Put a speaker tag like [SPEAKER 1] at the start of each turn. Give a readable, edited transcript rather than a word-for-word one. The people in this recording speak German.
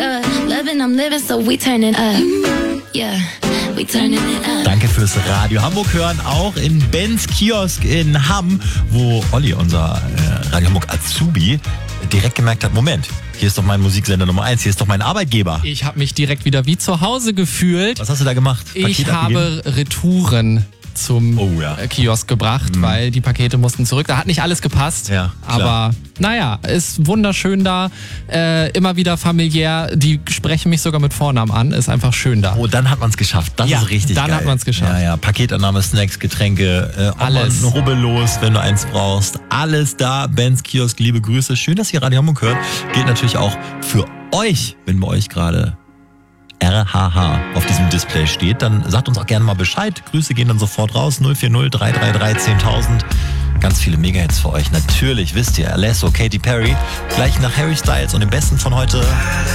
[SPEAKER 1] Loving, I'm living, so we turning up. Yeah, we turning it up.
[SPEAKER 2] Danke fürs Radio Hamburg hören, auch in Bens Kiosk in Hamm, wo Olli, unser Radio Hamburg Azubi, direkt gemerkt hat, Moment, hier ist doch mein Musiksender Nummer 1, hier ist doch mein Arbeitgeber.
[SPEAKER 3] Ich habe mich direkt wieder wie zu Hause gefühlt.
[SPEAKER 2] Was hast du da gemacht?
[SPEAKER 3] Ich habe Retouren zum Kiosk gebracht, weil die Pakete mussten zurück. Da hat nicht alles gepasst, aber naja, ist wunderschön da, immer wieder familiär, die sprechen mich sogar mit Vornamen an, ist einfach schön da.
[SPEAKER 2] Oh, dann hat man es geschafft, das ist richtig geil.
[SPEAKER 3] Dann hat man es geschafft.
[SPEAKER 2] Ja, Paketannahme, Snacks, Getränke, alles. Rubbellos, wenn du eins brauchst, alles da, Bens Kiosk, liebe Grüße, schön, dass ihr Radio Hamburg hört, gilt natürlich auch für euch, wenn bei euch gerade RHH auf diesem Display steht, dann sagt uns auch gerne mal Bescheid. Grüße gehen dann sofort raus. 040 333 10.000. Ganz viele Mega-Hits für euch. Natürlich, wisst ihr, Alesso, Katy Perry. Gleich nach Harry Styles und dem Besten von heute.